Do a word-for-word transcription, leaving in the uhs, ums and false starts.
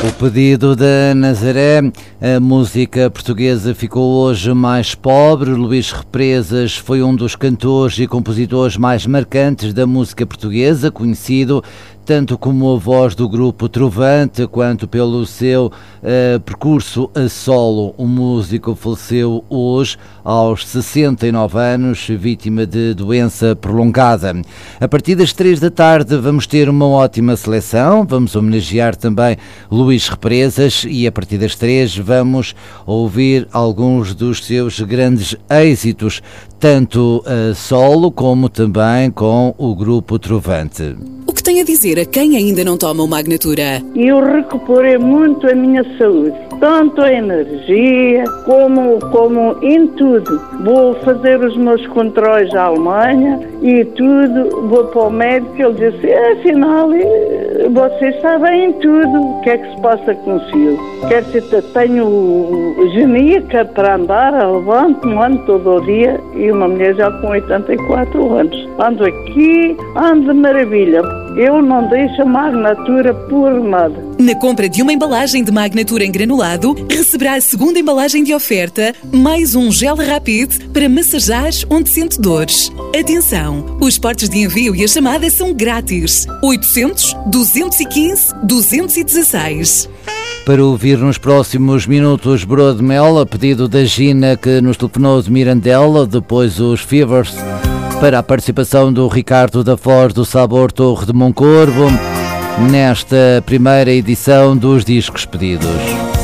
O pedido da Nazaré, a música portuguesa ficou hoje mais pobre. Luís Represas foi um dos cantores e compositores mais marcantes da música portuguesa, conhecido tanto como a voz do grupo Trovante, quanto pelo seu uh, percurso a solo. O músico faleceu hoje, aos sessenta e nove anos, vítima de doença prolongada. A partir das três da tarde vamos ter uma ótima seleção, vamos homenagear também Luís Represas e a partir das três vamos ouvir alguns dos seus grandes êxitos, tanto a solo como também com o grupo Trovante. O que tem a dizer a quem ainda não toma o Magnatura? Eu recuperei muito a minha saúde, tanto a energia como, como em tudo. Vou fazer os meus controles à Alemanha e tudo, vou para o médico e ele disse, afinal, você sabe em tudo o que é que se passa consigo. Quer dizer, tenho genica para andar, levanto-me, ando todo o dia e uma mulher já com oitenta e quatro anos. Ando aqui, ando de maravilha. Eu não deixo a Magnatura por nada. Na compra de uma embalagem de Magnatura em granulado, receberá a segunda embalagem de oferta, mais um gel Rapid para massajar onde sente dores. Atenção, os portos de envio e a chamada são grátis. oitocentos, duzentos e quinze, duzentos e dezesseis. Para ouvir nos próximos minutos Broa de Mel, a pedido da Gina que nos telefonou de Mirandela, depois os Fevers, para a participação do Ricardo da Foz do Sabor Torre de Moncorvo, nesta primeira edição dos Discos Pedidos.